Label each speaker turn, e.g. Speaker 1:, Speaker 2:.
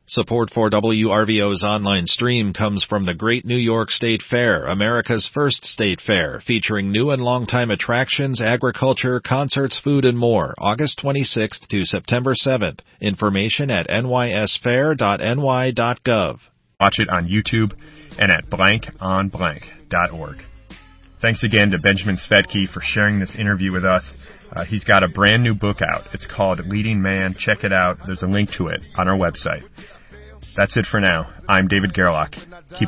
Speaker 1: Support for WRVO's online stream comes from the Great New York State Fair, America's first state fair, featuring new and longtime attractions, agriculture, concerts, food, and more, August 26th to September 7th. Information at nysfair.ny.gov.
Speaker 2: Watch it on YouTube and at blankonblank.org. Thanks again to Benjamin Svedke for sharing this interview with us. He's got a brand new book out. It's called Leading Man. Check it out. There's a link to it on our website. That's it for now. I'm David Gerlach. Keep